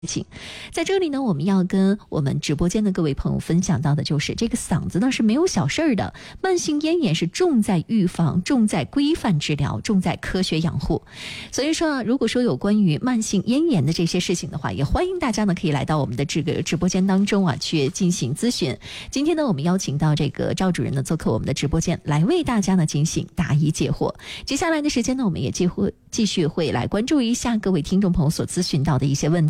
情。在这里呢，我们要跟我们直播间的各位朋友分享到的就是这个嗓子呢是没有小事儿的，慢性咽炎是重在预防，重在规范治疗，重在科学养护。所以说如果说有关于慢性咽炎的这些事情的话，也欢迎大家呢可以来到我们的这个直播间当中去进行咨询。今天呢，我们邀请到这个赵主任呢做客我们的直播间，来为大家呢进行答疑解惑。接下来的时间呢，我们也继续会来关注一下各位听众朋友所咨询到的一些问题。